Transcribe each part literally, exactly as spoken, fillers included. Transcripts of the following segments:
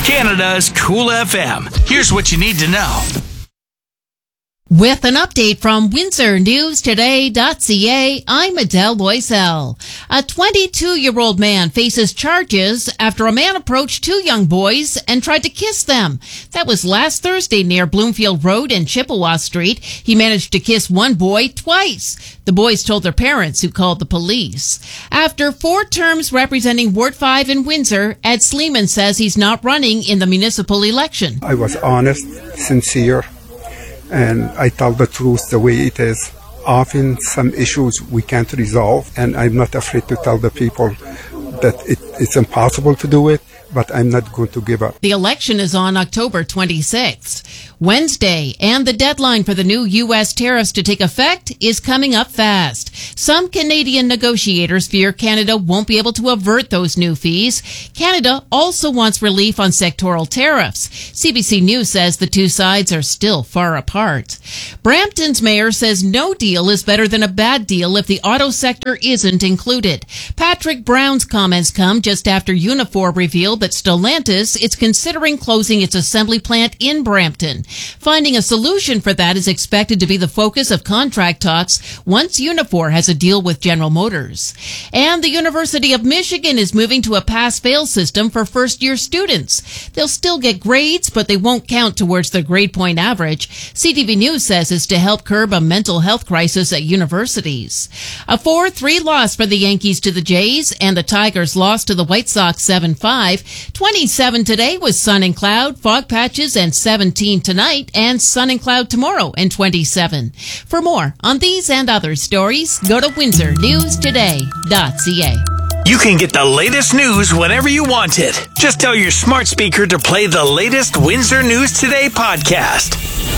Canada's Cool F M. Here's what you need to know. With an update from Windsor News Today dot C A, I'm Adele Loisel. A twenty-two-year-old man faces charges after a man approached two young boys and tried to kiss them. That was last Thursday near Bloomfield Road and Chippewa Street. He managed to kiss one boy twice. The boys told their parents, who called the police. After four terms representing Ward five in Windsor, Ed Sleeman says he's not running in the municipal election. I was honest, sincere, and I tell the truth the way it is. Often some issues we can't resolve, and I'm not afraid to tell the people that it, it's impossible to do it, but I'm not going to give up. The election is on October twenty-sixth. Wednesday, and the deadline for the new U S tariffs to take effect is coming up fast. Some Canadian negotiators fear Canada won't be able to avert those new fees. Canada also wants relief on sectoral tariffs. C B C News says the two sides are still far apart. Brampton's mayor says no deal is better than a bad deal if the auto sector isn't included. Patrick Brown's comments come just after Unifor revealed that Stellantis is considering closing its assembly plant in Brampton. Finding a solution for that is expected to be the focus of contract talks once Unifor has a deal with General Motors. And the University of Michigan is moving to a pass-fail system for first-year students. They'll still get grades, but they won't count towards their grade point average. C T V News says it's to help curb a mental health crisis at universities. A four three loss for the Yankees to the Jays, and the Tigers lost to the White Sox seven five. twenty-seven today with sun and cloud, fog patches, and seventeen tonight, and sun and cloud tomorrow, and twenty-seven. For more on these and other stories, go to Windsor News Today dot C A. You can get the latest news whenever you want it. Just tell your smart speaker to play the latest Windsor News Today podcast.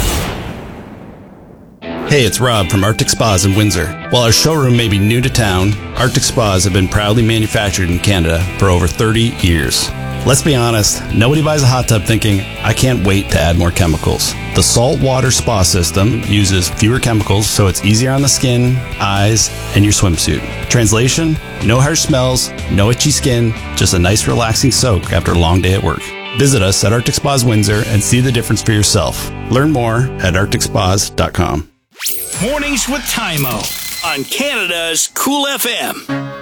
Hey, it's Rob from Arctic Spas in Windsor. While our showroom may be new to town, Arctic Spas have been proudly manufactured in Canada for over thirty years. Let's be honest, nobody buys a hot tub thinking, I can't wait to add more chemicals. The saltwater spa system uses fewer chemicals, so it's easier on the skin, eyes, and your swimsuit. Translation, no harsh smells, no itchy skin, just a nice relaxing soak after a long day at work. Visit us at Arctic Spas Windsor and see the difference for yourself. Learn more at arctic spas dot com. Mornings with Tymo on Canada's Cool F M.